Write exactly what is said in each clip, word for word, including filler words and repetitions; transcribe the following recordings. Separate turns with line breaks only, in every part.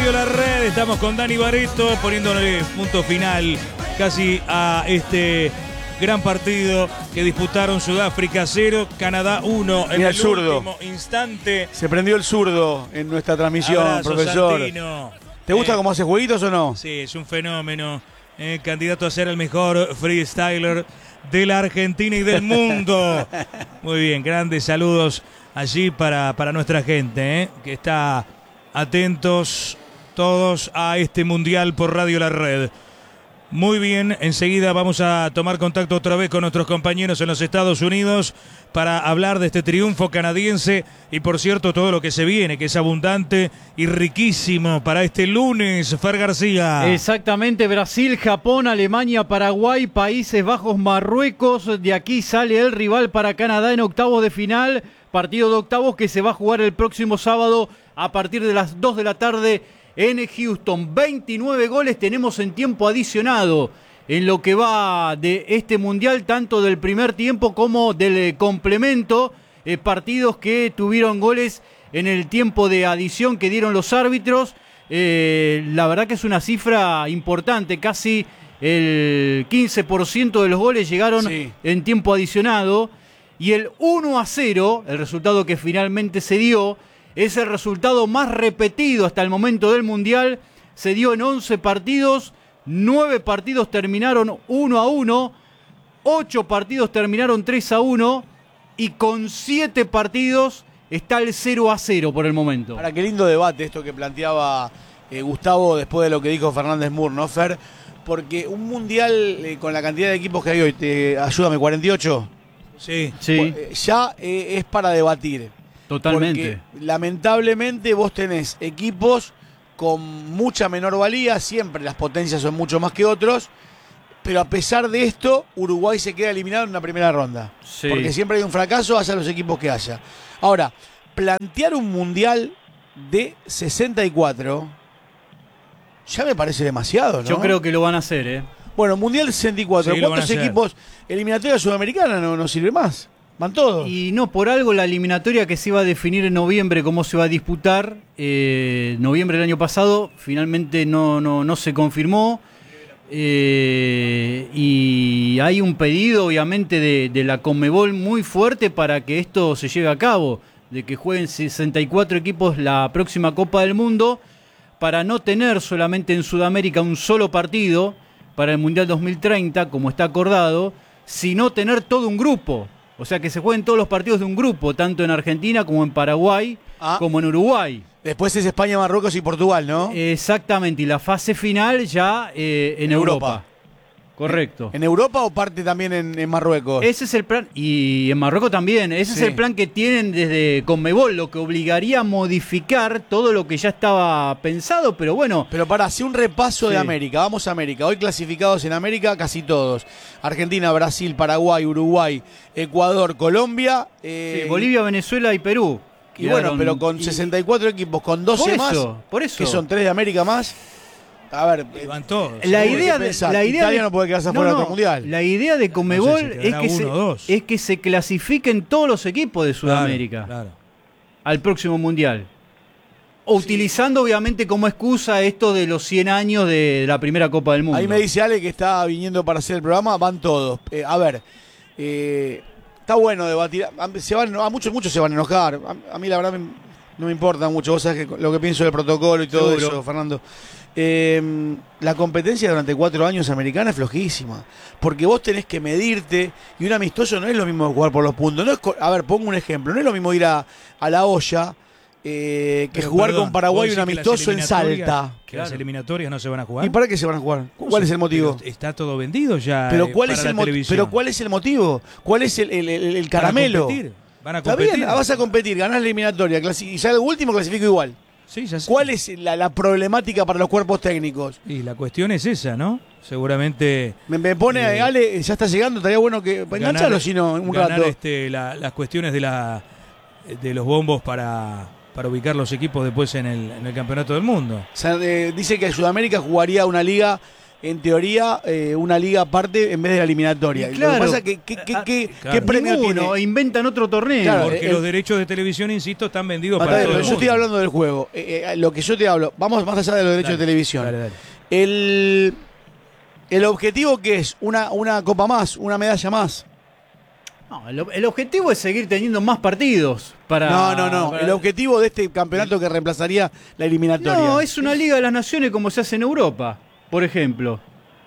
Radio La Red. Estamos con Dani Barreto poniéndole punto final casi a este gran partido que disputaron Sudáfrica cero, Canadá uno en
Mira
el
el zurdo.
último instante.
Se prendió el zurdo en nuestra transmisión,
Abrazo,
profesor.
Santino.
¿Te gusta
Eh,
cómo hace jueguitos o no?
Sí, es un fenómeno. Eh, candidato a ser el mejor freestyler de la Argentina y del mundo. Muy bien, grandes saludos allí para, para nuestra gente, eh, que está atentos todos a este mundial por Radio La Red. Muy bien, enseguida vamos a tomar contacto otra vez con nuestros compañeros en los Estados Unidos para hablar de este triunfo canadiense y, por cierto, todo lo que se viene, que es abundante y riquísimo para este lunes. Fer García.
Exactamente, Brasil, Japón, Alemania, Paraguay, Países Bajos, Marruecos. De aquí sale el rival para Canadá en octavos de final. Partido de octavos que se va a jugar el próximo sábado a partir de las dos de la tarde en Houston. veintinueve goles tenemos en tiempo adicionado en lo que va de este mundial, tanto del primer tiempo como del eh, complemento. Eh, partidos que tuvieron goles en el tiempo de adición que dieron los árbitros. Eh, la verdad que es una cifra importante, casi el quince por ciento de los goles llegaron
Sí.
en tiempo adicionado. Y el uno a cero, el resultado que finalmente se dio, es el resultado más repetido hasta el momento del Mundial. Se dio en once partidos, nueve partidos terminaron uno a uno, ocho partidos terminaron tres a uno y con siete partidos está el cero a cero por el momento.
Ahora, qué lindo debate esto que planteaba eh, Gustavo después de lo que dijo Fernández Mur, ¿no, Fer? Porque un mundial eh, con la cantidad de equipos que hay hoy, te, ayúdame, cuarenta y ocho,
Sí.
Sí,
eh, ya eh, es para debatir.
totalmente.
Porque lamentablemente vos tenés equipos con mucha menor valía, siempre las potencias son mucho más que otros, pero a pesar de esto, Uruguay se queda eliminado en una primera ronda.
Sí.
Porque siempre hay un fracaso, haya los equipos que haya. Ahora, plantear un mundial de sesenta y cuatro ya me parece demasiado, ¿no?
Yo creo que lo van a hacer, ¿eh?
Bueno, mundial de sesenta y cuatro,
Sí, lo van a
¿cuántos
hacer.
equipos eliminatorias sudamericanas no, no sirve más? Van todos.
Y no, por algo la eliminatoria que se iba a definir en noviembre, cómo se va a disputar, eh, noviembre del año pasado, finalmente no, no, no se confirmó. Eh, y hay un pedido, obviamente, de, de la Conmebol muy fuerte para que esto se lleve a cabo, de que jueguen sesenta y cuatro equipos la próxima Copa del Mundo, para no tener solamente en Sudamérica un solo partido para el Mundial dos mil treinta, como está acordado, sino tener todo un grupo. O sea, que se jueguen todos los partidos de un grupo, tanto en Argentina como en Paraguay,
Ah.
como en Uruguay.
Después es España, Marruecos y Portugal, ¿no?
Exactamente, y la fase final ya eh, en,
En
Europa.
Europa.
Correcto.
¿En Europa o parte también en, en Marruecos?
Ese es el plan, y en Marruecos también, ese
Sí.
es el plan que tienen desde Conmebol, lo que obligaría a modificar todo lo que ya estaba pensado, pero bueno.
Pero para hacer un repaso
Sí.
de América, vamos a América. Hoy clasificados en América casi todos. Argentina, Brasil, Paraguay, Uruguay, Ecuador, Colombia. eh,
Sí, Bolivia, Venezuela y Perú.
Y bueno,
quedaron-
pero con
y-
sesenta y cuatro equipos, con doce
Por
más,
eso, por eso.
que son tres de América más. A ver,
Y van todos.
La
Seguro
idea
que
de,
pensás,
la idea
Italia
de-
no puede quedarse afuera de otro mundial.
La idea de Conmebol
No sé si
es,
quedará
que se,
uno o dos.
es que se clasifiquen todos los equipos de Sudamérica
Claro, claro.
al próximo mundial. Utilizando obviamente como excusa esto de los cien años de la primera Copa del Mundo.
ahí me dice Ale que está viniendo para hacer el programa, van todos. Eh, a ver, eh, está bueno debatir. A, se van, a muchos, muchos se van a enojar. A, a mí la verdad me- no me importa mucho. Vos sabés que lo que pienso del protocolo y todo
Seguro.
eso, Fernando. Eh, la competencia durante cuatro años americana es flojísima. Porque vos tenés que medirte y un amistoso no es lo mismo que jugar por los puntos. No es, co- a ver, pongo un ejemplo. No es lo mismo ir a, a la olla eh, que
Pero,
jugar
perdón,
con Paraguay
¿vos
un
decís que las
amistoso en
eliminatorias-
Salta.
Que las
Claro.
eliminatorias no se van a jugar.
¿Y para qué se van a jugar?
¿Cómo
¿Cuál
se-
es el motivo?
Pero está todo vendido ya.
Pero
eh,
¿cuál,
para
es
la
el mo-
televisión.
pero ¿cuál es el motivo? ¿Cuál es el, el- el- el caramelo?
Van a competir. Van a
Está
competir.
bien, vas a competir, ganás la eliminatoria clasi- y sale último, clasifico igual.
Sí, ya sé.
¿Cuál es la, la problemática para los cuerpos técnicos?
Y la cuestión es esa, ¿no? Seguramente
Me, me pone,
Eh,
Ale, ya está llegando, estaría bueno que... Enganchalo si no, un
ganar,
rato.
este, la- las cuestiones de la de los bombos para, para ubicar los equipos después en el, en el campeonato del mundo.
O sea, eh, dice que Sudamérica jugaría una liga en teoría, eh, una liga aparte en vez de la eliminatoria.
Y claro,
Lo que pasa es que, ¿qué, qué, qué,
claro.
¿qué premio
Ninguno,
tiene?
inventan otro torneo.
Claro,
Porque
el-
los derechos de televisión, insisto, están vendidos
Ah,
para
está bien,
todo
pero
el
yo
mundo.
estoy hablando del juego. Eh, eh, lo que yo te hablo, vamos más allá de los derechos
Dale,
de televisión.
dale, dale.
El, el objetivo que es una, una copa más, una medalla más.
No, el, el objetivo es seguir teniendo más partidos. Para,
No, no, no.
para-
El objetivo de este campeonato que reemplazaría la eliminatoria.
No, es una Liga de las Naciones como se hace en Europa, por ejemplo.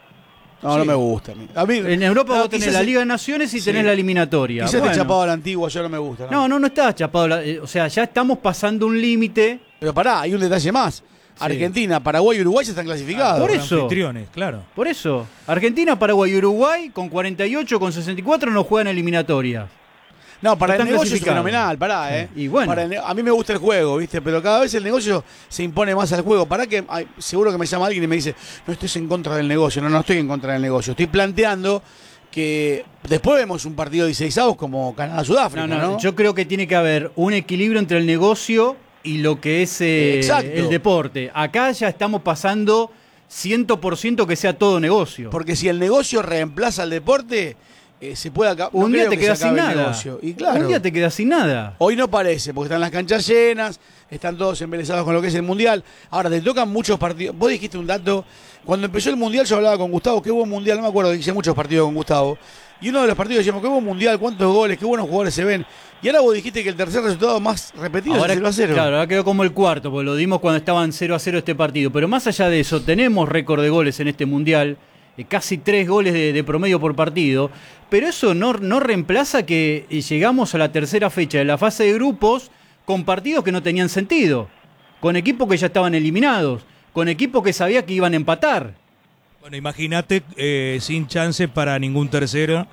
No, no
Sí.
me gusta. A mí. A mí-
En Europa
no,
vos tenés
quizás
la
se-
Liga de Naciones y
Sí.
tenés la eliminatoria.
Quizás
Bueno.
te chapado a la antigua, yo no me gusta. ¿no?
No, no, no está chapado. la- eh, o sea, ya estamos pasando un límite.
Pero pará, hay un detalle más. Argentina, Paraguay y Uruguay ya están clasificados.
Por
Los
eso.
anfitriones, claro.
Por eso, Argentina, Paraguay y Uruguay con cuarenta y ocho, con sesenta y cuatro no juegan eliminatorias.
No, para el
Están
negocio es
clasificados.
fenomenal, pará, ¿eh?
Y bueno.
Para el ne- a mí me gusta el juego, ¿viste? Pero cada vez el negocio se impone más al juego. Pará que ay, seguro que me llama alguien y me dice, no estés en contra del negocio. No, no estoy en contra del negocio. Estoy planteando que después vemos un partido de dieciseisavos como Canadá-Sudáfrica,
No,
¿no?
no, yo creo que tiene que haber un equilibrio entre el negocio y lo que es eh,
Exacto.
el deporte. Acá ya estamos pasando cien por ciento que sea todo negocio.
Porque si el negocio reemplaza al deporte, eh, se puede acabar.
un día te quedas sin nada.
Y claro,
Un día te quedas sin nada.
hoy no parece, porque están las canchas llenas, están todos embelesados con lo que es el Mundial. Ahora, te tocan muchos partidos. Vos dijiste un dato, cuando empezó el Mundial yo hablaba con Gustavo, qué buen Mundial, no me acuerdo, hice muchos partidos con Gustavo. Y uno de los partidos decíamos, qué buen Mundial, cuántos goles, qué buenos jugadores se ven. Y ahora vos dijiste que el tercer resultado más repetido
Ahora,
es cero a cero.
claro, ahora quedó como el cuarto, porque lo dimos cuando estaban cero a cero este partido. Pero más allá de eso, tenemos récord de goles en este Mundial, eh, casi tres goles de, de promedio por partido. Pero eso no, no reemplaza que eh, llegamos a la tercera fecha de la fase de grupos con partidos que no tenían sentido, con equipos que ya estaban eliminados, con equipos que sabía que iban a empatar.
Bueno, imagínate eh, sin chance para ningún tercero,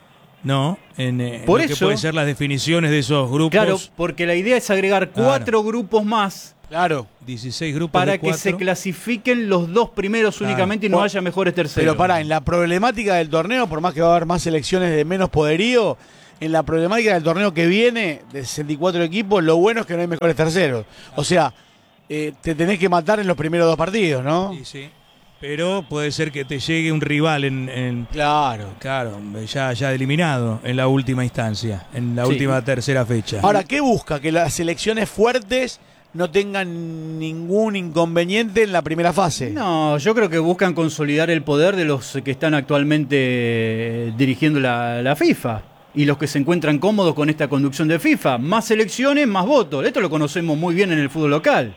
¿no? En, eh, en
Por
lo que
eso-
pueden ser las definiciones de esos grupos.
Claro, porque la idea es agregar
Claro.
cuatro grupos más
Claro.
dieciséis grupos
para
de
que se
cuatro.
clasifiquen los dos primeros
Claro.
únicamente y no
Por-
haya mejores terceros.
Pero pará, en la problemática del torneo, por más que va a haber más selecciones de menos poderío, en la problemática del torneo que viene, de sesenta y cuatro equipos, lo bueno es que no hay mejores terceros. O sea, eh, te tenés que matar en los primeros dos partidos, ¿no?
Sí, sí. Pero puede ser que te llegue un rival en, en-
Claro.
claro, ya, ya eliminado en la última instancia, en la
Sí.
última tercera fecha.
Ahora, ¿qué busca? Que las selecciones fuertes no tengan ningún inconveniente en la primera fase.
No, yo creo que buscan consolidar el poder de los que están actualmente eh, dirigiendo la, la FIFA y los que se encuentran cómodos con esta conducción de FIFA. Más selecciones, más votos. Esto lo conocemos muy bien en el fútbol local.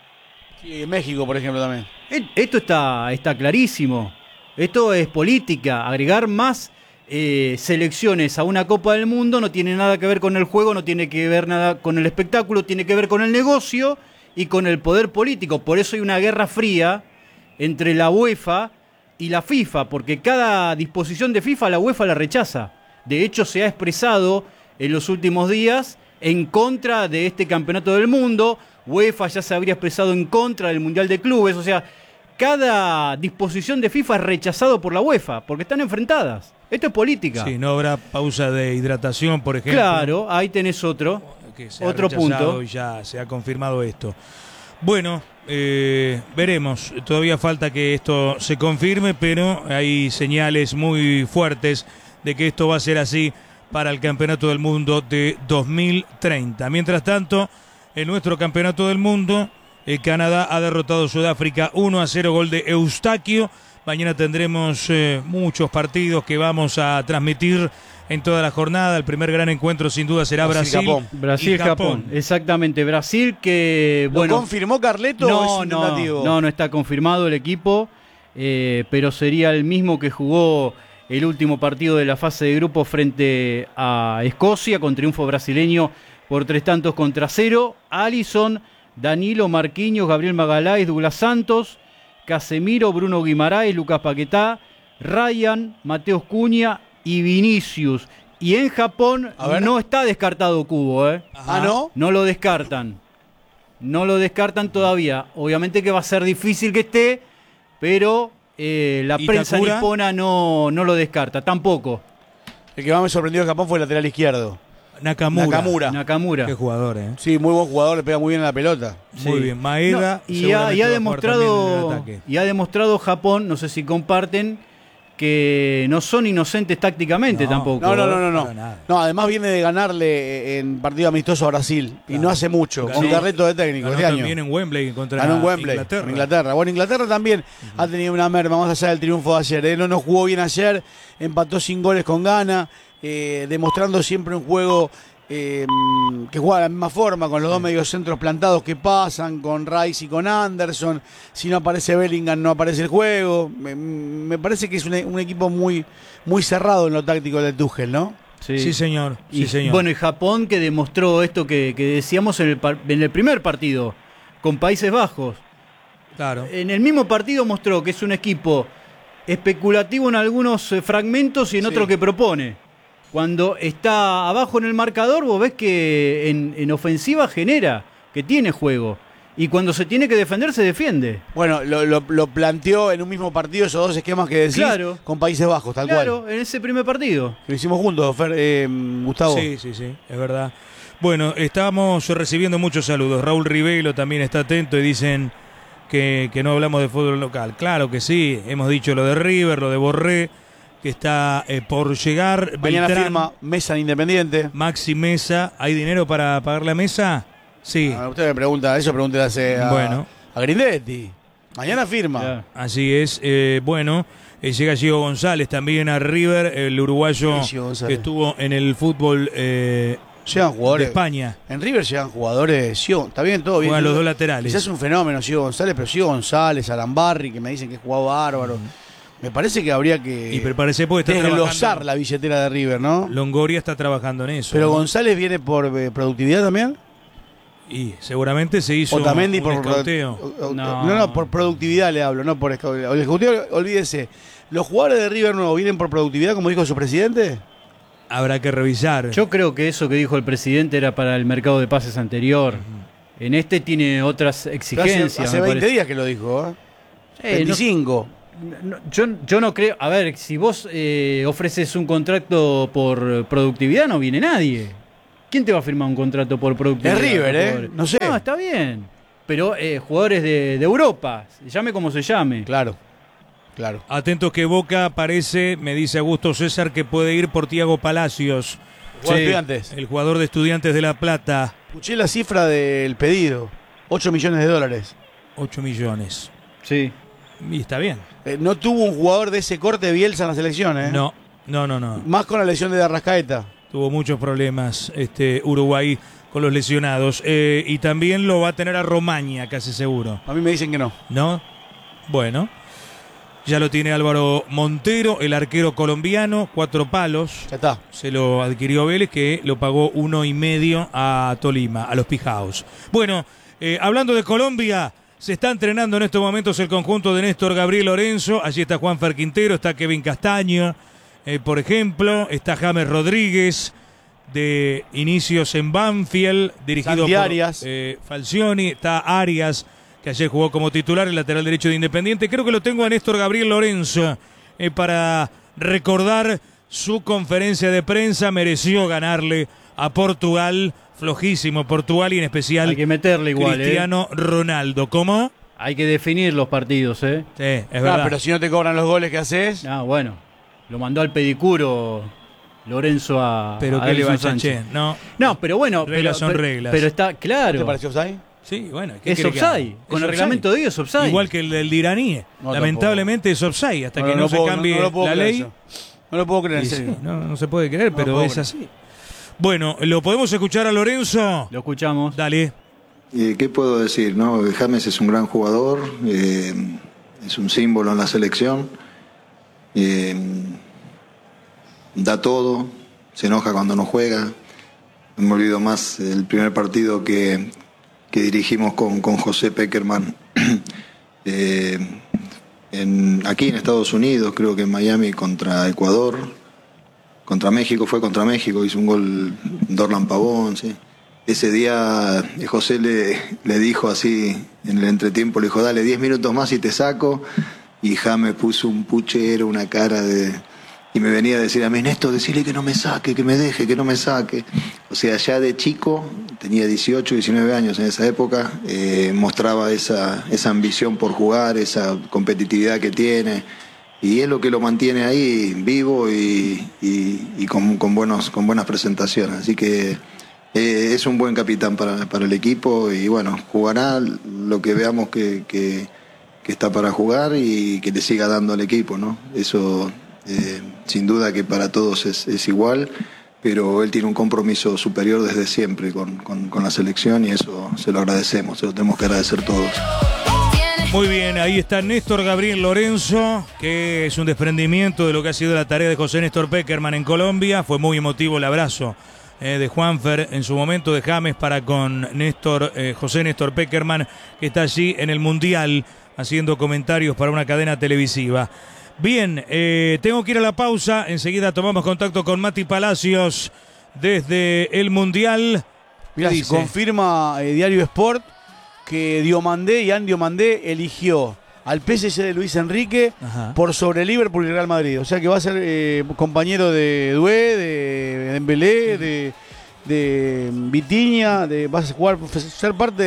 Sí, en México, por ejemplo, también.
E- Esto está, está clarísimo. Esto es política. Agregar más eh, selecciones a una Copa del Mundo no tiene nada que ver con el juego, no tiene que ver nada con el espectáculo, tiene que ver con el negocio y con el poder político. Por eso hay una guerra fría entre la UEFA y la FIFA, porque cada disposición de FIFA la UEFA la rechaza. De hecho, se ha expresado en los últimos días en contra de este campeonato del mundo. UEFA ya se habría expresado en contra del Mundial de Clubes. O sea, cada disposición de FIFA es rechazado por la UEFA, porque están enfrentadas. Esto es política.
Sí, no habrá pausa de hidratación, por ejemplo.
Claro, ahí tenés otro.
Que se ha
Otro
rechazado
punto.
y ya se ha confirmado esto. Bueno, eh, veremos. Todavía falta que esto se confirme, pero hay señales muy fuertes de que esto va a ser así para el Campeonato del Mundo de dos mil treinta. Mientras tanto, en nuestro Campeonato del Mundo, eh, Canadá ha derrotado a Sudáfrica uno a cero, gol de Eustaquio. Mañana tendremos eh, muchos partidos que vamos a transmitir en toda la jornada. El primer gran encuentro sin duda será Brasil.
Brasil-Japón.
Brasil-Japón. Exactamente, Brasil que...
¿Lo
bueno,
confirmó Carleto o
no,
es
no,
tentativo?
no, no está confirmado el equipo, eh, pero sería el mismo que jugó el último partido de la fase de grupo frente a Escocia, con triunfo brasileño por tres tantos contra cero. Alisson, Danilo, Marquinhos, Gabriel Magalhães, Douglas Santos, Casemiro, Bruno Guimaraes, Lucas Paquetá, Ryan, Mateus Cunha y Vinicius. Y en Japón
A ver.
no está descartado Cubo, ¿eh?
Ah, ¿no?
No lo descartan. No lo descartan todavía. Obviamente que va a ser difícil que esté, pero eh, la
¿Y
prensa
Takura?
nipona no, no lo descarta, tampoco.
El que más me sorprendió de Japón fue el lateral izquierdo.
Nakamura.
Nakamura.
Nakamura.
Qué jugador, ¿eh?
Sí, muy buen jugador, le pega muy bien a la pelota.
Muy
Sí.
bien. Maeda.
No, y, ha, y ha
seguramente va a jugar también en
demostrado
el ataque.
y ha demostrado Japón, no sé si comparten, que no son inocentes tácticamente
No.
tampoco.
No, no, no, no.
Para
No,
nada.
no además viene de ganarle en partido amistoso a Brasil. Y
Claro.
no hace mucho,
Ganó-
con carreto de técnico
Ganó
este año.
también en Wembley contra
Ganó en Wembley,
Inglaterra.
en Inglaterra. Bueno, Inglaterra también uh-huh. ha tenido una merma más allá del triunfo de ayer. ¿eh? No nos jugó bien ayer, empató sin goles con Ghana, eh, demostrando siempre un juego eh, que juega de la misma forma, con los dos mediocentros plantados que pasan, con Rice y con Anderson. Si no aparece Bellingham, no aparece el juego. Me, me parece que es un, un equipo muy, muy cerrado en lo táctico de Tuchel, ¿no?
Sí,
Sí, señor. Sí,
Y,
señor.
Bueno, y Japón que demostró esto que, que decíamos en el, par- en el primer partido con Países Bajos.
Claro.
En el mismo partido mostró que es un equipo especulativo en algunos eh, fragmentos y en
Sí.
otro que propone. Cuando está abajo en el marcador, vos ves que en, en ofensiva genera, que tiene juego. Y cuando se tiene que defender, se defiende.
Bueno, lo, lo, lo planteó en un mismo partido esos dos esquemas que decís
Claro.
con Países Bajos, tal
Claro,
cual.
en ese primer partido.
Lo hicimos juntos, Fer, eh, Gustavo.
Sí, sí, sí, es verdad. Bueno, estamos recibiendo muchos saludos. Raúl Rivelo también está atento y dicen que, que no hablamos de fútbol local. Claro que sí, hemos dicho lo de River, lo de Borré, que está eh, por llegar.
Mañana
Beltrán,
firma Mesa en Independiente.
Maxi Mesa. ¿Hay dinero para pagar la mesa? Sí.
Ah, usted me pregunta, eso pregúntele a,
Bueno.
a Grindetti. Mañana firma.
Ya.
Así es. Eh, bueno, eh, llega Gio González también a River, el uruguayo
Sí, Gio González.
que estuvo en el fútbol eh,
Llegan
de
jugadores.
España.
En River llegan jugadores. Gio, está bien, todo bien.
Juegan los dos laterales.
Quizás es un fenómeno, Gio González, pero Gio González, Arambarri, que me dicen que es jugado bárbaro. Me parece que habría que
Y prepárese porque está
desglosar
trabajando.
la billetera de River, ¿no?
Longoria está trabajando en eso.
Pero
¿no?
González viene por eh, productividad también.
Y seguramente se hizo
Otamendi
un
por
escauteo.
o- o-
No.
no, no, por productividad le hablo, no por escauteo. El escauteo, olvídese. ¿Los jugadores de River Nuevo vienen por productividad, como dijo su presidente?
Habrá que revisar.
Yo creo que eso que dijo el presidente era para el mercado de pases anterior. En este tiene otras
Pero
exigencias.
hace hace
me
veinte
parece.
días que lo dijo, ¿eh?
Eh, no-
veinticinco.
No, yo, yo no creo. A ver, si vos eh, ofreces un contrato por productividad, no viene nadie. ¿Quién te va a firmar un contrato por productividad?
Es River, ¿eh?
Jugadores.
No sé.
No, está bien. Pero eh, jugadores de, de Europa, llame como se llame.
Claro, claro.
Atentos que Boca parece, me dice Augusto César, que puede ir por Tiago Palacios,
Jugador
Sí.
Estudiantes.
el jugador de Estudiantes de La Plata.
Escuché la cifra del pedido. ocho millones de dólares.
ocho millones.
Sí.
Y está bien.
Eh, no tuvo un jugador de ese corte Bielsa en la selección, ¿eh?
No, no, no, no.
Más con la lesión de Arrascaeta.
Tuvo muchos problemas este Uruguay con los lesionados. Eh, y también lo va a tener a Romaña, casi seguro.
A mí me dicen que no.
¿No? Bueno. Ya lo tiene Álvaro Montero, el arquero colombiano, cuatro palos.
Ya está.
Se lo adquirió Vélez, que lo pagó uno y medio a Tolima, a los Pijaos. Bueno, eh, hablando de Colombia, se está entrenando en estos momentos el conjunto de Néstor Gabriel Lorenzo. Allí está Juanfer Quintero, está Kevin Castaño, eh, por ejemplo, está James Rodríguez, de inicios en Banfield, dirigido
Santi
por
Arias.
eh, Falcioni, está Arias, que ayer jugó como titular, el lateral derecho de Independiente. Creo que lo tengo a Néstor Gabriel Lorenzo eh, para recordar su conferencia de prensa. Mereció ganarle a Portugal, flojísimo Portugal, y en especial
Hay que meterle igual, ¿eh?
Cristiano Ronaldo. ¿Cómo?
Hay que definir los partidos, ¿eh?
Sí, es
Ah,
verdad.
pero si no te cobran los goles que haces.
Ah, bueno. Lo mandó al pedicuro Lorenzo a.
Pero
a
¿qué le va a
Edson Sánchez.
Chaché? No,
No, pero bueno.
Reglas
pero,
son
pero-
reglas.
Pero está
¿Te
claro.
pareció offside?
sí, bueno. ¿qué
Es
quiere que haga?
offside. Con
Es
el
offside.
reglamento de ellos es offside.
Igual que el del Diraní.
No,
Lamentablemente es offside. Hasta que no, se
puedo-
cambie
no lo puedo
la
creer
ley.
eso. No lo puedo creer,
Y
en
sí,
serio.
no, no se puede creer,
No
pero
puedo
es
creer.
así. Bueno, ¿lo podemos escuchar a Lorenzo?
Lo escuchamos.
Dale.
Eh, ¿Qué puedo decir? ¿No? James es un gran jugador, eh, es un símbolo en la selección, eh, da todo, se enoja cuando no juega. No me olvido más el primer partido que, que dirigimos con, con José Peckerman eh, en, aquí en Estados Unidos, creo que en Miami contra Ecuador, contra México, fue contra México, hizo un gol Dorlan Pavón, sí. Ese día eh, José le, le dijo así en el entretiempo, le dijo, dale diez minutos más y te saco. Y James puso un puchero, una cara de, y me venía a decir a mí, Néstor, decirle que no me saque, que me deje, que no me saque. O sea, ya de chico, tenía dieciocho, diecinueve años en esa época, eh, mostraba esa, esa ambición por jugar, esa competitividad que tiene, y es lo que lo mantiene ahí vivo y, y, y con, con, buenos, con buenas presentaciones. Así que eh, es un buen capitán para, para el equipo y bueno, jugará lo que veamos que, que, que está para jugar y que le siga dando al equipo, ¿no? Eso eh, sin duda que para todos es, es igual, pero él tiene un compromiso superior desde siempre con, con, con la selección y eso se lo agradecemos, se lo tenemos que agradecer todos.
Muy bien, ahí está Néstor Gabriel Lorenzo, que es un desprendimiento de lo que ha sido la tarea de José Néstor Pekerman en Colombia. Fue muy emotivo el abrazo eh, de Juanfer en su momento de James para con Néstor, eh, José Néstor Pekerman, que está allí en el Mundial haciendo comentarios para una cadena televisiva. Bien, eh, tengo que ir a la pausa. Enseguida tomamos contacto con Mati Palacios desde el Mundial.
Mirá, se confirma eh, Diario Sport que Diomandé, Ian Diomandé eligió al P S G de Luis Enrique Ajá. por sobre Liverpool y Real Madrid. O sea que va a ser eh, compañero de Doué, de Dembélé, de, de Vitinha, de, va a jugar, ser parte